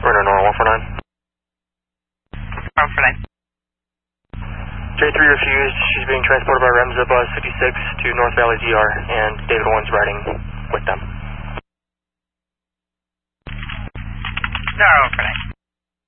Corner Nora 149. 149. J3 refused. She's being transported by Remza Bus 56 to North Valley DR, and David Owen's riding with them. No, 149.